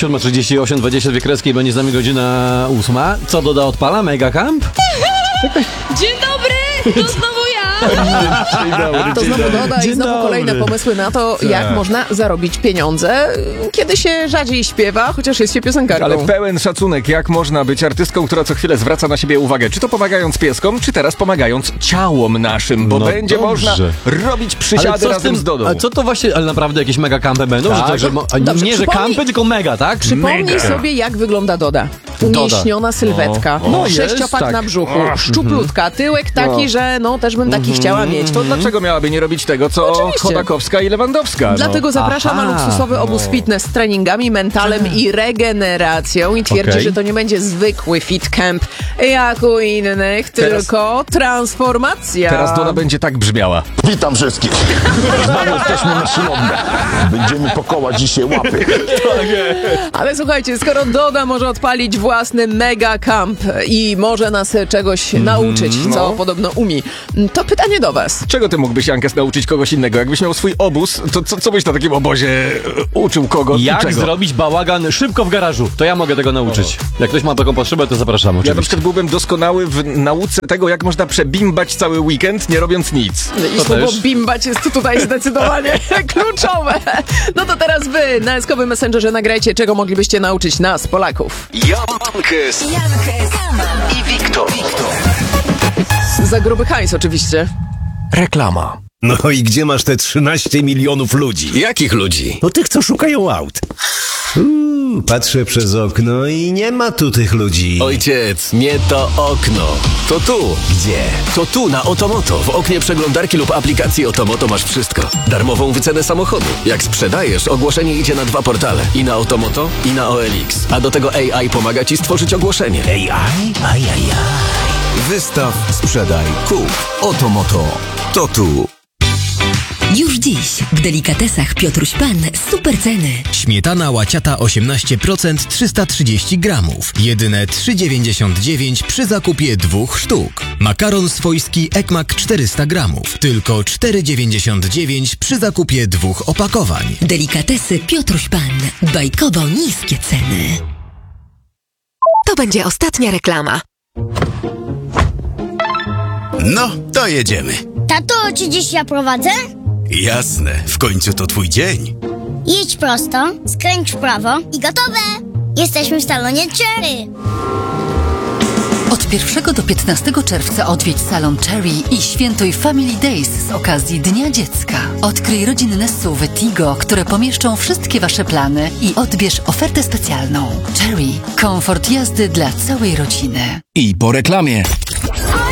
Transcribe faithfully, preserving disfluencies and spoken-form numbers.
siódma trzydzieści osiem, dwadzieścia dwie kreski i będzie z nami godzina ósma. Co doda odpala? Mega Camp? Dzień dobry! To znowu ja! Dzień dobry, To dzień znowu dobry. doda i Dzień znowu dobry. kolejne pomysły na to, jak Tak. można zarobić pieniądze, kiedy się rzadziej śpiewa, chociaż jest się piosenkarką. Ale pełen szacunek, jak można być artystką, która co chwilę zwraca na siebie uwagę. Czy to pomagając pieskom, czy teraz pomagając ciałom naszym, bo No będzie dobrze. można robić przysiady razem z Dodą. A co to właśnie, ale naprawdę jakieś mega kampy będą? Tak. Że tak, że, mo- a Dobrze, nie, że przypomnij- kampy, tylko mega, tak? Przypomnij Mega. sobie, jak wygląda Doda. Umieśniona sylwetka, O, o. No sześciopak jest, na tak. brzuchu, szczuplutka, tyłek taki, No. że no też bym taki chciała mieć. To dlaczego miałaby nie robić tego, co Oczywiście. Chodakowska i Lewandowska? No. Dlatego zapraszam Aha. na luksusowy obóz fitness z treningami, mentalem i regeneracją i twierdzi, Okej. że to nie będzie zwykły fit camp jak u innych, Teraz- tylko transformacja. Teraz Doda będzie tak brzmiała. Witam wszystkich. Znowu jesteśmy na siłowni. Będziemy pokołać dzisiaj łapy. Ale słuchajcie, skoro Doda może odpalić własny mega camp i może nas czegoś nauczyć, co no. podobno umie, to pytanie do was. Czego ty mógłbyś, Jankes, nauczyć kogoś innego? Jakbyś miał swój obóz, to co, co byś na takim obozie e, uczył kogo i Jak czego? zrobić bałagan szybko w garażu? To ja mogę tego nauczyć. Jak ktoś ma taką potrzebę, to zapraszam Ja na oczywiście. przykład byłbym doskonały w nauce tego, jak można przebimbać cały weekend, nie robiąc nic. I To słowo też. bimbać jest tutaj zdecydowanie kluczowe. No to teraz wy na S K W Messengerze nagrajcie, czego moglibyście nauczyć nas, Polaków. Jankes i Wiktor. Za gruby hajs oczywiście. Reklama. No i gdzie masz te trzynaście milionów ludzi? Jakich ludzi? No tych, co szukają aut. Uuu, patrzę przez okno i nie ma tu tych ludzi. Ojciec, nie to okno. To tu. Gdzie? To tu, na Otomoto. W oknie przeglądarki lub aplikacji Otomoto masz wszystko. Darmową wycenę samochodu. Jak sprzedajesz, ogłoszenie idzie na dwa portale. I na Otomoto, i na O L X. A do tego A I pomaga ci stworzyć ogłoszenie. A I? Ajajaj. Wystaw, sprzedaj, kup. Otomoto. To tu. Już dziś w delikatesach Piotruś Pan super ceny. Śmietana łaciata osiemnaście procent trzysta trzydzieści gramów. Jedyne trzy dziewięćdziesiąt dziewięć przy zakupie dwóch sztuk. Makaron swojski Ekmak czterysta gramów. Tylko cztery dziewięćdziesiąt dziewięć przy zakupie dwóch opakowań. Delikatesy Piotruś Pan. Bajkowo niskie ceny. To będzie ostatnia reklama. No, to jedziemy. Tato, czy dziś ja prowadzę? Jasne, w końcu to twój dzień. Jedź prosto, skręć w prawo i gotowe! Jesteśmy w salonie Cherry. Od pierwszego do piętnastego czerwca odwiedź salon Cherry i świętuj Family Days z okazji Dnia Dziecka. Odkryj rodzinne S U V Tigo, które pomieszczą wszystkie wasze plany i odbierz ofertę specjalną. Cherry. Komfort jazdy dla całej rodziny. I po reklamie.